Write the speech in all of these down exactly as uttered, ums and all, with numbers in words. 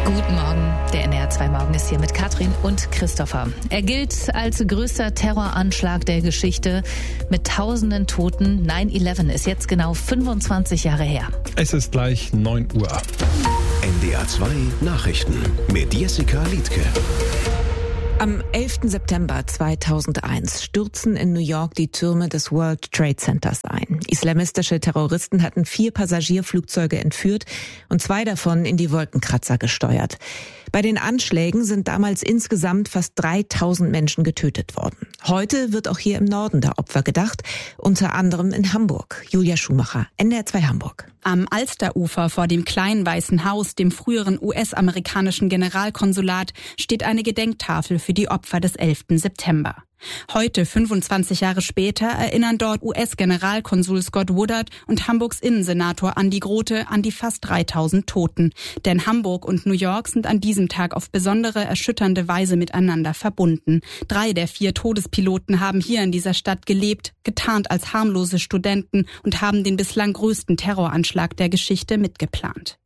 Guten Morgen, der N D R zwei Morgen ist hier mit Katrin und Christopher. Er gilt als größter Terroranschlag der Geschichte mit tausenden Toten. neun elf ist jetzt genau fünfundzwanzig Jahre her. Es ist gleich neun Uhr. N D R zwei Nachrichten mit Jessica Liedtke. Am elften September zweitausendeins stürzen in New York die Türme des World Trade Centers ein. Islamistische Terroristen hatten vier Passagierflugzeuge entführt und zwei davon in die Wolkenkratzer gesteuert. Bei den Anschlägen sind damals insgesamt fast dreitausend Menschen getötet worden. Heute wird auch hier im Norden der Opfer gedacht, unter anderem in Hamburg. Julia Schumacher, N D R zwei Hamburg. Am Alsterufer vor dem kleinen Weißen Haus, dem früheren U S-amerikanischen Generalkonsulat, steht eine Gedenktafel für die Opfer des elften September. Heute, fünfundzwanzig Jahre später, erinnern dort U S-Generalkonsul Scott Woodard und Hamburgs Innensenator Andi Grote an die fast dreitausend Toten. Denn Hamburg und New York sind an diesem Tag auf besondere, erschütternde Weise miteinander verbunden. Drei der vier Todespiloten haben hier in dieser Stadt gelebt, getarnt als harmlose Studenten und haben den bislang größten Terroranschlag der Geschichte mitgeplant.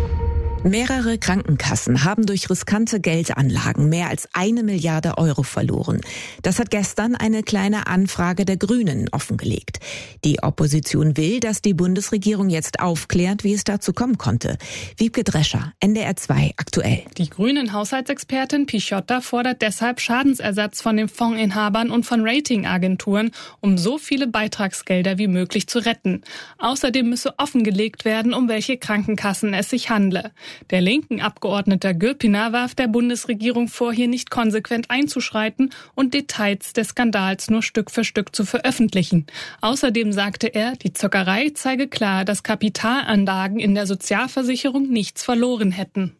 Mehrere Krankenkassen haben durch riskante Geldanlagen mehr als eine Milliarde Euro verloren. Das hat gestern eine kleine Anfrage der Grünen offengelegt. Die Opposition will, dass die Bundesregierung jetzt aufklärt, wie es dazu kommen konnte. Wiebke Drescher, N D R zwei aktuell. Die grünen Haushaltsexpertin Pichotta fordert deshalb Schadensersatz von den Fondsinhabern und von Ratingagenturen, um so viele Beitragsgelder wie möglich zu retten. Außerdem müsse offengelegt werden, um welche Krankenkassen es sich handle. Der linken Abgeordneter Gürpiner warf der Bundesregierung vor, hier nicht konsequent einzuschreiten und Details des Skandals nur Stück für Stück zu veröffentlichen. Außerdem sagte er, die Zockerei zeige klar, dass Kapitalanlagen in der Sozialversicherung nichts verloren hätten.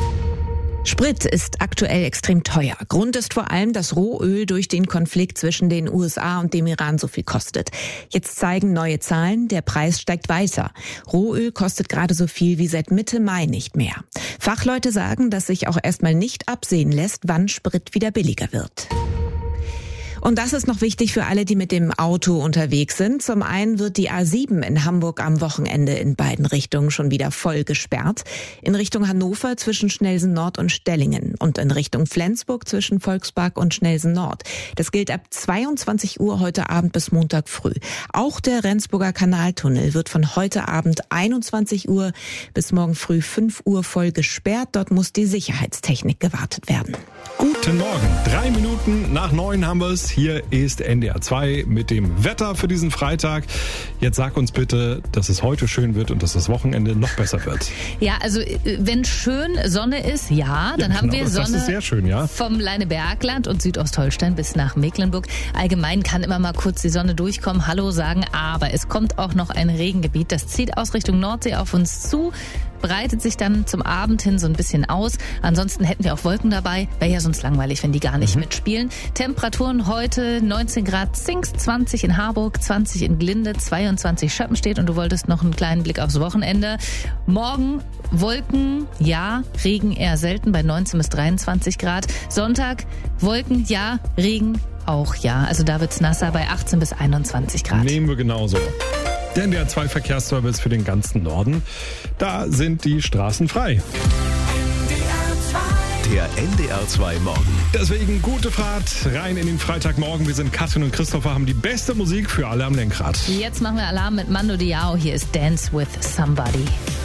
Sprit ist aktuell extrem teuer. Grund ist vor allem, dass Rohöl durch den Konflikt zwischen den U S A und dem Iran so viel kostet. Jetzt zeigen neue Zahlen, der Preis steigt weiter. Rohöl kostet gerade so viel wie seit Mitte Mai nicht mehr. Fachleute sagen, dass sich auch erstmal nicht absehen lässt, wann Sprit wieder billiger wird. Und das ist noch wichtig für alle, die mit dem Auto unterwegs sind. Zum einen wird die A sieben in Hamburg am Wochenende in beiden Richtungen schon wieder voll gesperrt. In Richtung Hannover zwischen Schnellsen Nord und Stellingen und in Richtung Flensburg zwischen Volkspark und Schnellsen Nord. Das gilt ab zweiundzwanzig Uhr heute Abend bis Montag früh. Auch der Rendsburger Kanaltunnel wird von heute Abend einundzwanzig Uhr bis morgen früh fünf Uhr voll gesperrt. Dort muss die Sicherheitstechnik gewartet werden. Guten Morgen, drei Minuten nach neun haben wir es. Hier ist N D R zwei mit dem Wetter für diesen Freitag. Jetzt sag uns bitte, dass es heute schön wird und dass das Wochenende noch besser wird. Ja, also wenn schön Sonne ist, ja, dann ja, haben genau, wir Sonne das ist sehr schön, ja. Vom Leinebergland und Südostholstein bis nach Mecklenburg. Allgemein kann immer mal kurz die Sonne durchkommen, Hallo sagen, aber es kommt auch noch ein Regengebiet. Das zieht aus Richtung Nordsee auf uns zu, breitet sich dann zum Abend hin so ein bisschen aus. Ansonsten hätten wir auch Wolken dabei. Wäre ja sonst langweilig, wenn die gar nicht mhm. mitspielen. Temperaturen heute neunzehn Grad Zingst, zwanzig in Harburg, zwanzig in Glinde, zweiundzwanzig Schöppenstedt und du wolltest noch einen kleinen Blick aufs Wochenende. Morgen Wolken, ja, Regen eher selten bei neunzehn bis dreiundzwanzig Grad. Sonntag Wolken, ja, Regen auch, ja. Also da wird's nasser bei achtzehn bis einundzwanzig Grad. Nehmen wir genauso. Der N D R zwei Verkehrsservice für den ganzen Norden. Da sind die Straßen frei. Der N D R zwei Morgen. Deswegen gute Fahrt rein in den Freitagmorgen. Wir sind Katrin und Christopher, haben die beste Musik für alle am Lenkrad. Jetzt machen wir Alarm mit Mando Diao. Hier ist Dance with Somebody.